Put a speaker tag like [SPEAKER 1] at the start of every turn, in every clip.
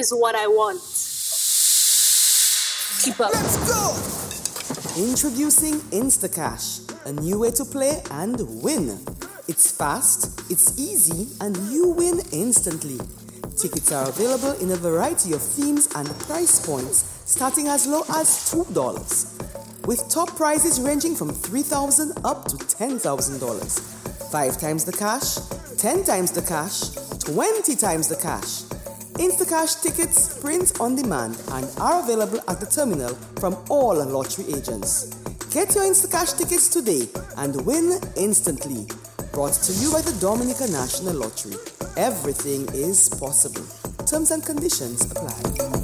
[SPEAKER 1] is what I want. Keep up.
[SPEAKER 2] Let's go!
[SPEAKER 3] Introducing Instacash, a new way to play and win. It's fast, it's easy, and you win instantly. Tickets are available in a variety of themes and price points, starting as low as $2, with top prizes ranging from $3,000 up to $10,000. 5 times the cash, 10 times the cash, 20 times the cash. Instacash tickets print on demand and are available at the terminal from all lottery agents. Get your Instacash tickets today and win instantly. Brought to you by the Dominica National Lottery. Everything is possible. Terms and conditions apply.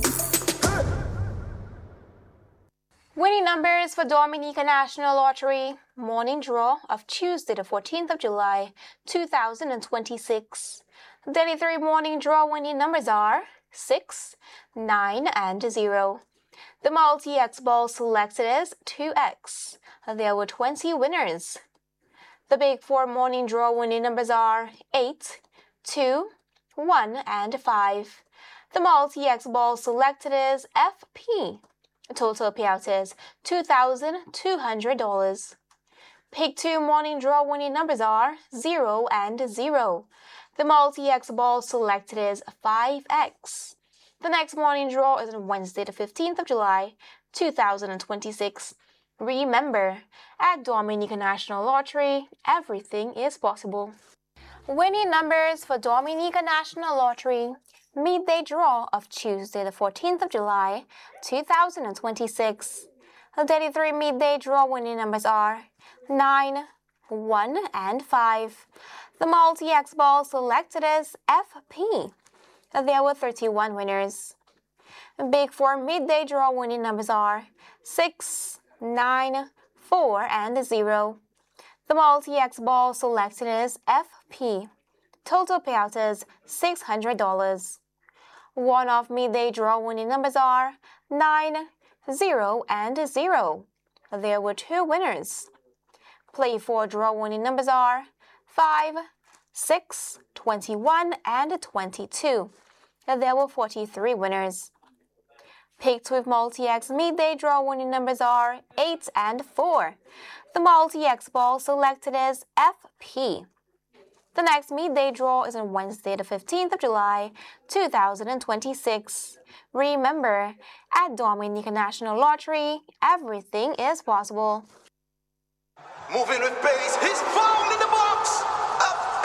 [SPEAKER 4] Winning numbers for Dominica National Lottery. Morning draw of Tuesday the 14th of July, 2026. Daily 3 morning draw winning numbers are 6, 9, and 0. The multi-X ball selected is 2X. There were 20 winners. The Big 4 morning draw winning numbers are 8, 2, 1, and 5. The multi-X ball selected is FP. The total payout is $2,200. Pig 2 morning draw winning numbers are 0 and 0. The multi-X ball selected is 5X. The next morning draw is on Wednesday the 15th of July, 2026. Remember, at Dominica National Lottery, everything is possible. Winning numbers for Dominica National Lottery. Midday draw of Tuesday the 14th of July, 2026. The daily 3 midday draw winning numbers are 9, 1, and 5. The multi-X ball selected is FP. There were 31 winners. Big 4 midday draw winning numbers are 6, 9, 4, and 0. The multi-X ball selected is FP. Total payout is $600. One-off midday draw winning numbers are 9, 0, and 0. There were 2 winners. Play 4 draw winning numbers are 5, 6, 21, and 22. There were 43 winners. Picked with multi-X midday draw winning numbers are 8 and 4. The multi-X ball selected is FP. The next midday draw is on Wednesday the 15th of July, 2026. Remember, at Dominica National Lottery, everything is possible.
[SPEAKER 2] Moving with pace, he's found in the ball!